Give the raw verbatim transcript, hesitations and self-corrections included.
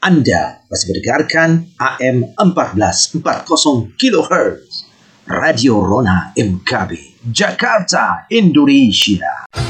Anda masih mendengarkan A M empat belas empat puluh kilohertz Radio Rona M K B Jakarta, Indonesia.